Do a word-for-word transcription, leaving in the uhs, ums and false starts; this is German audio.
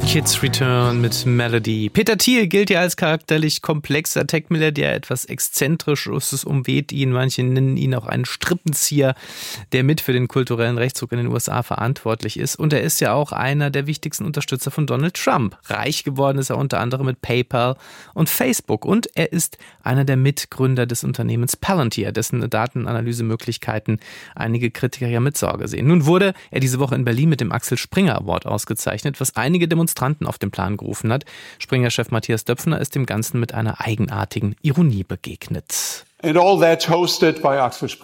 Kids Return mit Melody. Peter Thiel gilt ja als charakterlich komplexer Tech-Milliardär. Etwas Exzentrisches umweht ihn. Manche nennen ihn auch einen Strippenzieher, der mit für den kulturellen Rechtsruck in den U S A verantwortlich ist. Und er ist ja auch einer der wichtigsten Unterstützer von Donald Trump. Reich geworden ist er unter anderem mit PayPal und Facebook. Und er ist einer der Mitgründer des Unternehmens Palantir, dessen Datenanalysemöglichkeiten einige Kritiker ja mit Sorge sehen. Nun wurde er diese Woche in Berlin mit dem Axel Springer Award ausgezeichnet, was einige Demonstranten auf den Plan gerufen hat. Springer-Chef Matthias Döpfner ist dem Ganzen mit einer eigenartigen Ironie begegnet. And all that hosted by Axel Springer.